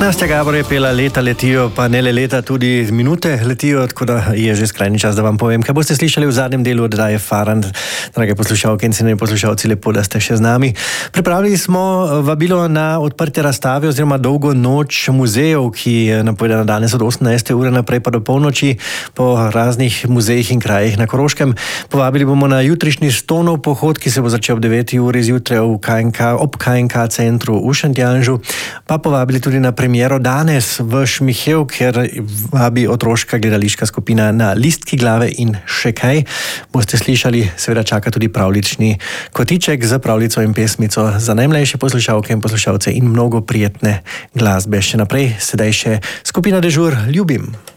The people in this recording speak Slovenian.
Nastja Gabor je pela Leta letijo, pa ne le leta, tudi minute letijo, tako da je že skrajni čas, da vam povem, kaj boste slišali v zadnjem delu oddaje Farand. Drage poslušalke in cenjeni poslušalci, lepo, da ste še z nami. Pripravili smo vabilo na odprtje razstave oziroma dolgo noč muzejev, ki je napovedana danes od 18. ure naprej pa do polnoči po raznih muzejih in krajih na Koroškem. Povabili bomo na jutrišnji Stonov pohod, ki se bo začel ob 9. uri zjutraj ob KNK centru v Šentjanžu, pa povabili tudi na premiero danes v Šmihev, ker vabi otroška gledališka skupina Na listki glave in še kaj. Boste slišali, seveda čaka tudi pravljični kotiček za pravljico in pesmico za najmlajše poslušalke in poslušalce in mnogo prijetne glasbe. Še naprej, sedaj še skupina Dežur, Ljubim.